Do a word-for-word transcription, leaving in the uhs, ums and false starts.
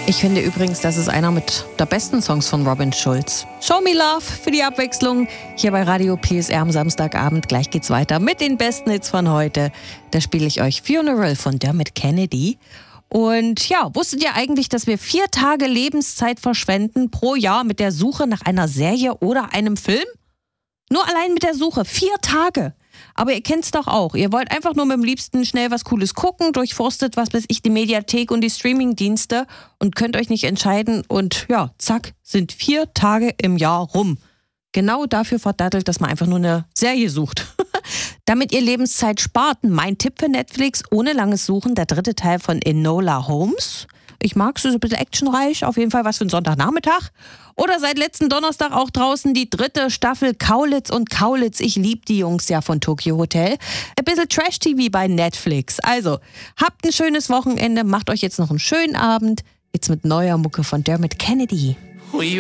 Ich finde übrigens, das ist einer mit der besten Songs von Robin Schulz. Show Me Love für die Abwechslung hier bei Radio P S R am Samstagabend. Gleich geht's weiter mit den besten Hits von heute. Da spiele ich euch Funeral von Dermot Kennedy. Und ja, wusstet ihr eigentlich, dass wir vier Tage Lebenszeit verschwenden pro Jahr mit der Suche nach einer Serie oder einem Film? Nur allein mit der Suche. Vier Tage. Aber ihr kennt's doch auch. Ihr wollt einfach nur mit dem Liebsten schnell was Cooles gucken, durchforstet, was weiß ich, die Mediathek und die Streamingdienste und könnt euch nicht entscheiden. Und ja, zack, sind vier Tage im Jahr rum. Genau dafür verdattelt, dass man einfach nur eine Serie sucht. Damit ihr Lebenszeit spart, mein Tipp für Netflix, ohne langes Suchen, der dritte Teil von Enola Holmes. Ich mag es, so ein bisschen actionreich, auf jeden Fall was für einen Sonntagnachmittag. Oder seit letzten Donnerstag auch draußen die dritte Staffel Kaulitz und Kaulitz. Ich liebe die Jungs ja von Tokyo Hotel. Ein bisschen Trash-T V bei Netflix. Also, habt ein schönes Wochenende, macht euch jetzt noch einen schönen Abend. Jetzt mit neuer Mucke von Dermot Kennedy.